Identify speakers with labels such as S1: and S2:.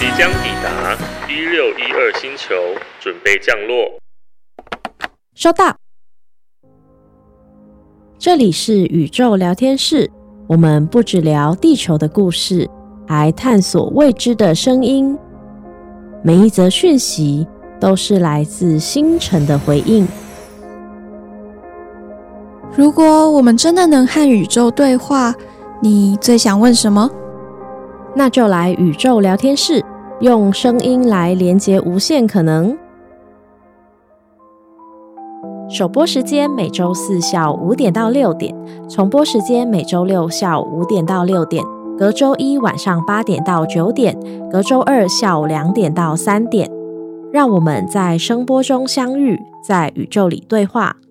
S1: 将抵达1612星球，准备降落。
S2: 收到。这里是宇宙聊天室，我们不只聊地球的故事，还探索未知的声音。每一则讯息都是来自星辰的回应。
S3: 如果我们真的能和宇宙对话，你最想问什么？
S2: 那就来宇宙聊天室，用声音来连接无限可能。首播时间每周四下午5点到6点，重播时间每周六下午5点到6点，隔周一晚上8点到9点，隔周二下午2点到3点。让我们在声波中相遇，在宇宙里对话。